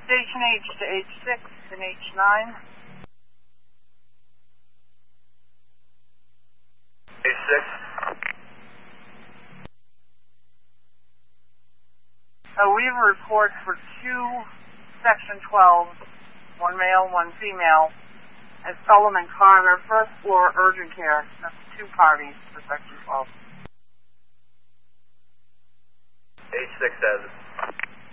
Station H to H6 and H9. H6. We have a report for 2 Section 12, 1 male, 1 female, at Sullivan Carter, first floor urgent care. That's 2 parties for Section 12. H6 has it.